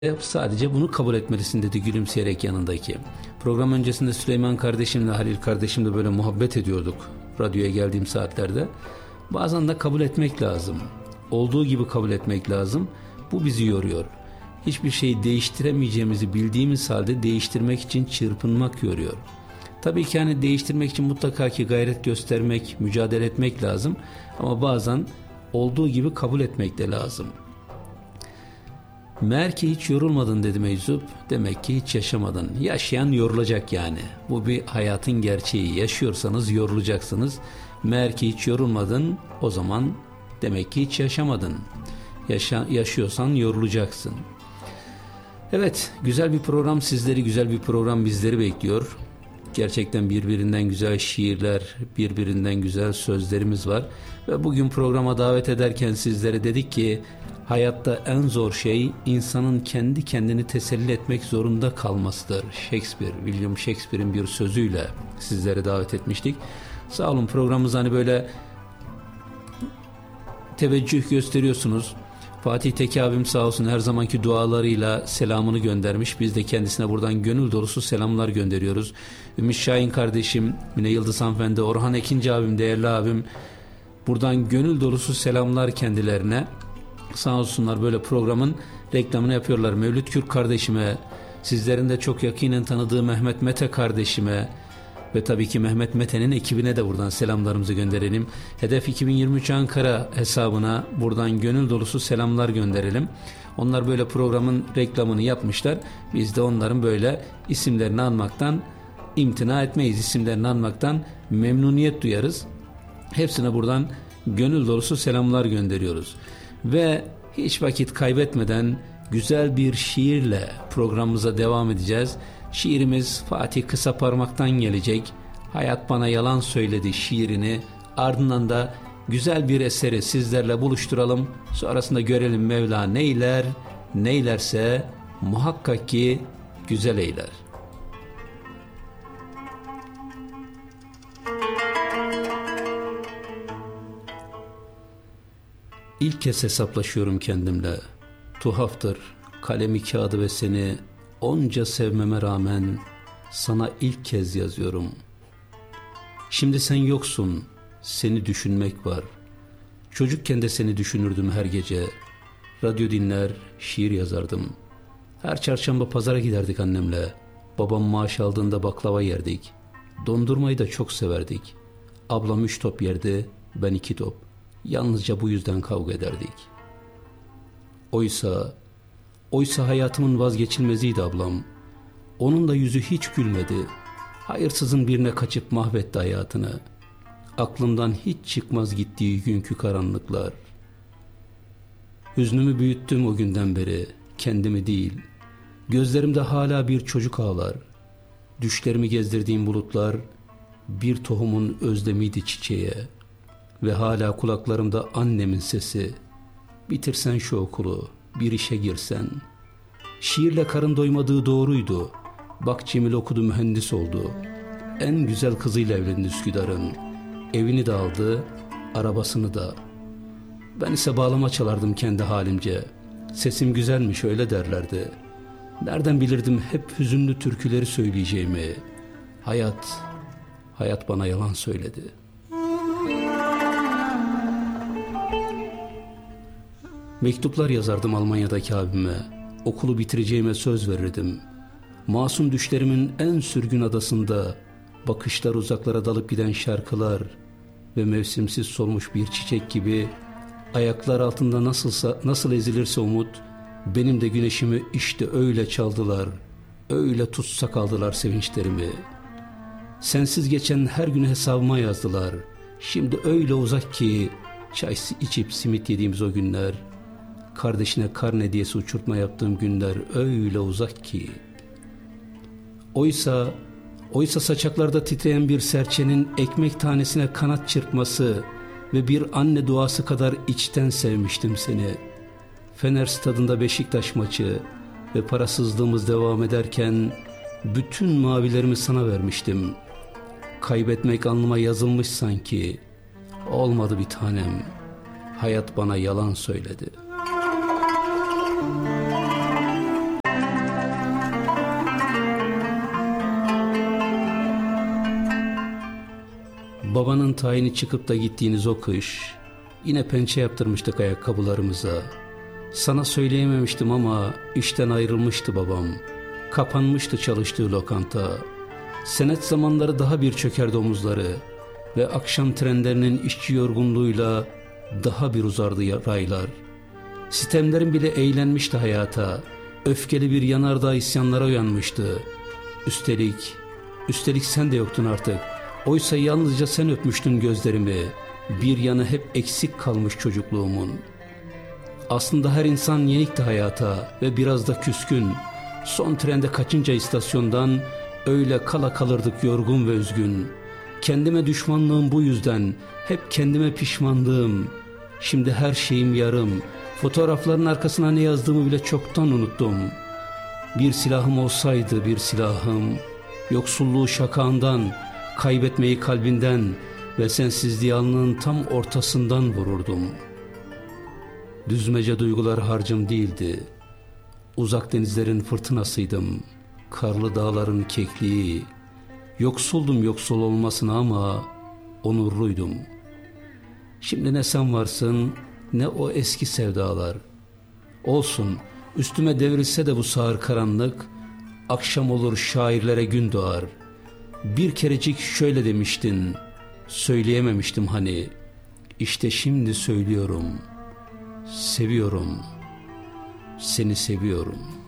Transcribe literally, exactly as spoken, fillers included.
Sadece bunu kabul etmelisin dedi gülümseyerek yanındaki. Program öncesinde Süleyman kardeşimle Halil kardeşimle böyle muhabbet ediyorduk radyoya geldiğim saatlerde. Bazen de kabul etmek lazım. Olduğu gibi kabul etmek lazım. Bu bizi yoruyor. Hiçbir şeyi değiştiremeyeceğimizi bildiğimiz halde değiştirmek için çırpınmak yoruyor. Tabii ki hani değiştirmek için mutlaka ki gayret göstermek, mücadele etmek lazım. Ama bazen olduğu gibi kabul etmek de lazım. Meğer ki hiç yorulmadın dedi meczup. Demek ki hiç yaşamadın. Yaşayan yorulacak yani. Bu bir hayatın gerçeği. Yaşıyorsanız yorulacaksınız. Meğer ki hiç yorulmadın, o zaman demek ki hiç yaşamadın. Yaşa, yaşıyorsan yorulacaksın. Evet, güzel bir program sizleri, güzel bir program bizleri bekliyor. Gerçekten birbirinden güzel şiirler, birbirinden güzel sözlerimiz var. Ve bugün programa davet ederken sizlere dedik ki hayatta en zor şey insanın kendi kendini teselli etmek zorunda kalmasıdır. Shakespeare, William Shakespeare'in bir sözüyle sizlere davet etmiştik. Sağ olun, programımıza hani böyle teveccüh gösteriyorsunuz. Fatih Teki abim sağ olsun her zamanki dualarıyla selamını göndermiş. Biz de kendisine buradan gönül dolusu selamlar gönderiyoruz. Ümit Şahin kardeşim, Mine Yıldız hanımefendi, Orhan Ekinci abim, değerli abim, buradan gönül dolusu selamlar kendilerine. Sağ olsunlar böyle programın reklamını yapıyorlar. Mevlüt Kürk kardeşime, sizlerin de çok yakinen tanıdığı Mehmet Mete kardeşime ve tabii ki Mehmet Mete'nin ekibine de buradan selamlarımızı gönderelim. Hedef iki bin yirmi üç Ankara hesabına buradan gönül dolusu selamlar gönderelim. Onlar böyle programın reklamını yapmışlar. Biz de onların böyle isimlerini anmaktan imtina etmeyiz. İsimlerini anmaktan memnuniyet duyarız. Hepsine buradan gönül dolusu selamlar gönderiyoruz. Ve hiç vakit kaybetmeden güzel bir şiirle programımıza devam edeceğiz. Şiirimiz Fatih Kısaparmak'tan gelecek. Hayat Bana Yalan Söyledi şiirini, ardından da güzel bir eseri sizlerle buluşturalım. Sonrasında görelim Mevla neyler, neylerse muhakkak ki güzel eyler. İlk kez hesaplaşıyorum kendimle. Tuhaftır kalemi kağıdı ve seni onca sevmeme rağmen sana ilk kez yazıyorum. Şimdi sen yoksun, seni düşünmek var. Çocukken de seni düşünürdüm her gece. Radyo dinler, şiir yazardım. Her çarşamba pazara giderdik annemle. Babam maaş aldığında baklava yerdik. Dondurmayı da çok severdik. Ablam üç top yerdi, ben iki top. Yalnızca bu yüzden kavga ederdik. Oysa, oysa hayatımın vazgeçilmeziydi ablam. Onun da yüzü hiç gülmedi. Hayırsızın birine kaçıp mahvetti hayatını. Aklımdan hiç çıkmaz gittiği günkü karanlıklar. Hüznümü büyüttüm o günden beri, kendimi değil. Gözlerimde hala bir çocuk ağlar. Düşlerimi gezdirdiğim bulutlar, bir tohumun özlemiydi çiçeğe. Ve hala kulaklarımda annemin sesi. Bitirsen şu okulu, bir işe girsen. Şiirle karın doymadığı doğruydu. Bak Cemil okudu, mühendis oldu. En güzel kızıyla evlendi Üsküdar'ın. Evini de aldı, arabasını da. Ben ise bağlama çalardım kendi halimce. Sesim güzelmiş öyle derlerdi. Nereden bilirdim hep hüzünlü türküleri söyleyeceğimi. Hayat, hayat bana yalan söyledi. Mektuplar yazardım Almanya'daki abime. Okulu bitireceğime söz verirdim. Masum düşlerimin en sürgün adasında bakışlar uzaklara dalıp giden şarkılar ve mevsimsiz solmuş bir çiçek gibi ayaklar altında nasılsa nasıl ezilirse umut, benim de güneşimi işte öyle çaldılar, öyle tutsak aldılar sevinçlerimi. Sensiz geçen her gün hesabıma yazdılar. Şimdi öyle uzak ki çay içip simit yediğimiz o günler, kardeşine karne hediyesi uçurtma yaptığım günler öyle uzak ki. Oysa, oysa saçaklarda titreyen bir serçenin ekmek tanesine kanat çırpması ve bir anne duası kadar içten sevmiştim seni. Fener stadında Beşiktaş maçı ve parasızlığımız devam ederken bütün mavilerimi sana vermiştim. Kaybetmek alnıma yazılmış sanki. Olmadı bir tanem. Hayat bana yalan söyledi. Babanın tayini çıkıp da gittiğiniz o kış, yine pençe yaptırmıştık ayakkabılarımıza. Sana söyleyememiştim ama işten ayrılmıştı babam. Kapanmıştı çalıştığı lokanta. Senet zamanları daha bir çökerdi omuzları ve akşam trenlerinin işçi yorgunluğuyla daha bir uzardı raylar. Sitemlerin bile eğlenmişti hayata. Öfkeli bir yanardağ isyanlara uyanmıştı. Üstelik, üstelik sen de yoktun artık. Oysa yalnızca sen öpmüştün gözlerimi. Bir yanı hep eksik kalmış çocukluğumun. Aslında her insan yenikti hayata ve biraz da küskün. Son trende kaçınca istasyondan öyle kala kalırdık yorgun ve üzgün. Kendime düşmanlığım bu yüzden, hep kendime pişmanlığım. Şimdi her şeyim yarım. Fotoğrafların arkasına ne yazdığımı bile çoktan unuttum. Bir silahım olsaydı bir silahım, yoksulluğu şakağından, kaybetmeyi kalbinden ve sensizliği alnının tam ortasından vururdum. Düzmece duygular harcım değildi. Uzak denizlerin fırtınasıydım. Karlı dağların kekliği. Yoksuldum yoksul olmasına ama onurluydum. Şimdi ne sen varsın ne o eski sevdalar. Olsun, üstüme devrilse de bu sağır karanlık, akşam olur şairlere gün doğar. Bir kerecik şöyle demiştin, söyleyememiştim hani. İşte şimdi söylüyorum. Seviyorum, seni seviyorum.